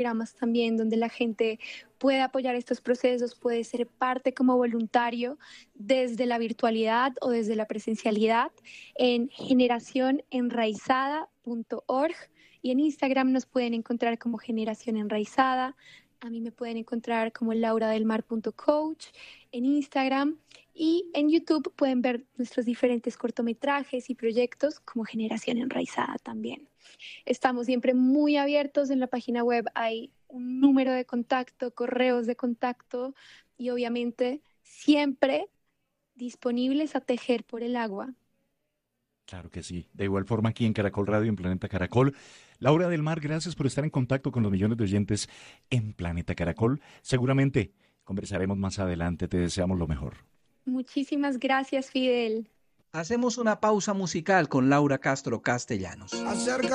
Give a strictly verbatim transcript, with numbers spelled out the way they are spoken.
programas también donde la gente puede apoyar estos procesos, puede ser parte como voluntario desde la virtualidad o desde la presencialidad en generación enraizada punto org y en Instagram nos pueden encontrar como Generación Enraizada. A mí me pueden encontrar como lauradelmar punto coach en Instagram y en YouTube pueden ver nuestros diferentes cortometrajes y proyectos como Generación Enraizada también. Estamos siempre muy abiertos, en la página web hay un número de contacto, correos de contacto y obviamente siempre disponibles a tejer por el agua. Claro que sí. De igual forma aquí en Caracol Radio, en Planeta Caracol. Laura del Mar, gracias por estar en contacto con los millones de oyentes en Planeta Caracol. Seguramente conversaremos más adelante. Te deseamos lo mejor. Muchísimas gracias, Fidel. Hacemos una pausa musical con Laura Castro Castellanos. Acerca